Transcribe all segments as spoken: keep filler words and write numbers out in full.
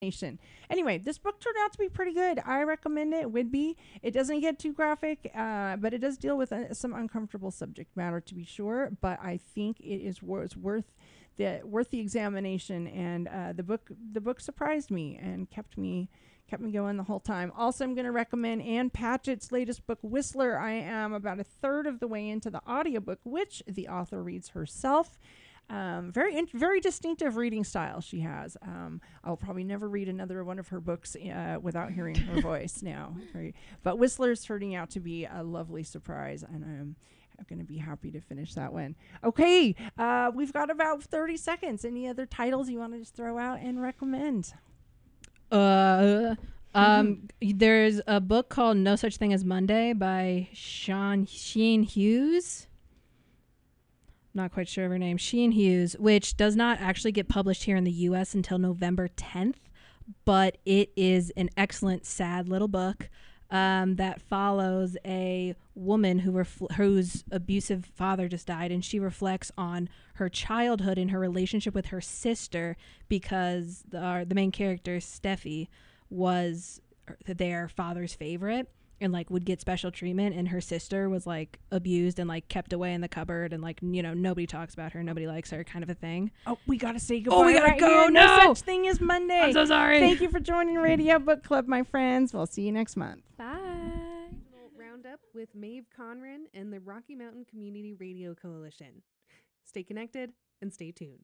Nation. Anyway, this book turned out to be pretty good. I recommend it. It would be. It doesn't get too graphic, uh, but it does deal with uh, some uncomfortable subject matter, to be sure. But I think it is wor- it's worth the worth the examination. And uh, the book the book surprised me and kept me kept me going the whole time. Also, I'm going to recommend Ann Patchett's latest book, Whistler. I am about a third of the way into the audiobook, which the author reads herself. Um, very, in- very distinctive reading style she has. Um, I'll probably never read another one of her books uh, without hearing her voice now. Very, but Whistler's turning out to be a lovely surprise, and I'm, I'm going to be happy to finish that one. Okay, uh, we've got about thirty seconds. Any other titles you want to just throw out and recommend? Uh, um, there's a book called No Such Thing as Monday by Sean Sheen Hughes. Not quite sure of her name. Sheen Hughes, which does not actually get published here in the U S until November tenth, but it is an excellent, sad little book um, that follows a woman who refl- whose abusive father just died, and she reflects on her childhood and her relationship with her sister because the, uh, the main character, Steffi, was their father's favorite and like would get special treatment, and her sister was like abused and like kept away in the cupboard, and like, you know, nobody talks about her, nobody likes her, kind of a thing. Oh, we gotta say goodbye. Oh, we gotta right go. Here. No! No such thing as Monday. I'm so sorry. Thank you for joining Radio Book Club, my friends. We'll see you next month. Bye. Roundup with Maeve Conran and the Rocky Mountain Community Radio Coalition. Stay connected and stay tuned.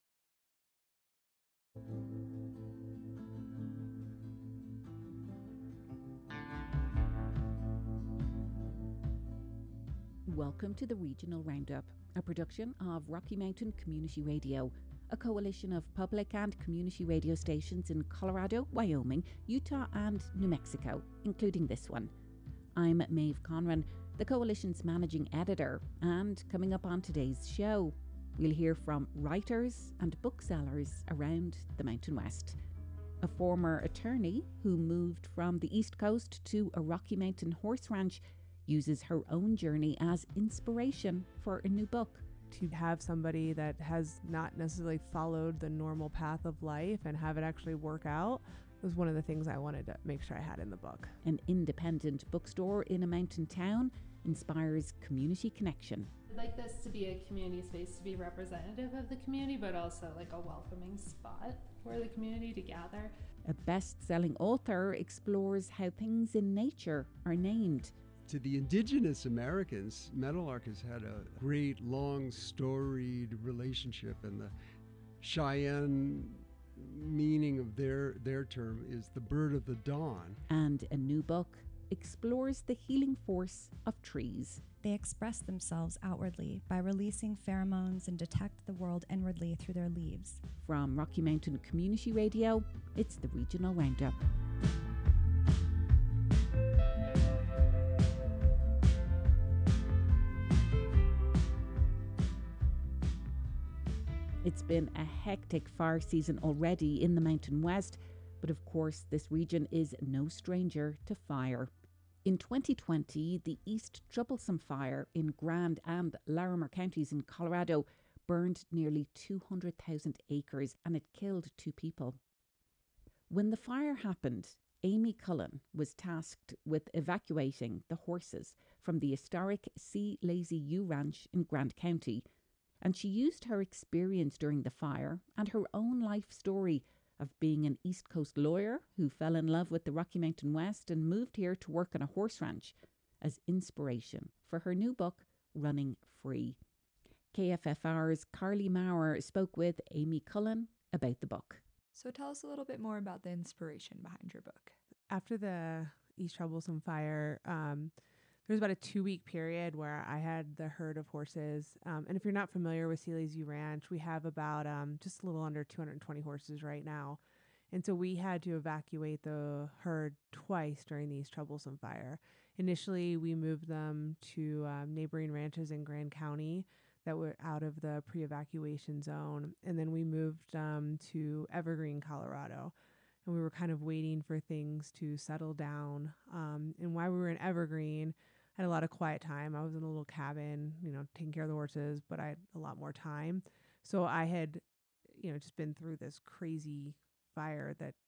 Welcome to the Regional Roundup, a production of Rocky Mountain Community Radio, a coalition of public and community radio stations in Colorado, Wyoming, Utah and New Mexico, including this one. I'm Maeve Conran, the coalition's managing editor, and coming up on today's show, we'll hear from writers and booksellers around the Mountain West. A former attorney who moved from the East Coast to a Rocky Mountain horse ranch uses her own journey as inspiration for a new book. To have somebody that has not necessarily followed the normal path of life and have it actually work out was one of the things I wanted to make sure I had in the book. An independent bookstore in a mountain town inspires community connection. I'd like this to be a community space to be representative of the community, but also like a welcoming spot for the community to gather. A best-selling author explores how things in nature are named. To the indigenous Americans, Meadowlark has had a great, long, storied relationship, and the Cheyenne meaning of their, their term is the bird of the dawn. And a new book explores the healing force of trees. They express themselves outwardly by releasing pheromones and detect the world inwardly through their leaves. From Rocky Mountain Community Radio, it's the Regional Roundup. It's been a hectic fire season already in the Mountain West, but of course this region is no stranger to fire. In twenty twenty, the East Troublesome Fire in Grand and Larimer counties in Colorado burned nearly two hundred thousand acres, and it killed two people. When the fire happened, Amy Cullen was tasked with evacuating the horses from the historic C. Lazy Ewe Ranch in Grant County, and she used her experience during the fire and her own life story of being an East Coast lawyer who fell in love with the Rocky Mountain West and moved here to work on a horse ranch as inspiration for her new book, Running Free. K F F R's Carly Maurer spoke with Amy Cullen about the book. So tell us a little bit more about the inspiration behind your book. After the East Troublesome Fire, um, there was about a two-week period where I had the herd of horses. Um, and if you're not familiar with Sea Lazy Ranch, we have about um, just a little under two hundred twenty horses right now. And so we had to evacuate the herd twice during the East Troublesome Fire. Initially, we moved them to um, neighboring ranches in Grand County that were out of the pre-evacuation zone. And then we moved um, to Evergreen, Colorado. And we were kind of waiting for things to settle down. Um, and while we were in Evergreen, I had a lot of quiet time. I was in a little cabin, you know, taking care of the horses, but I had a lot more time. So I had, you know, just been through this crazy fire that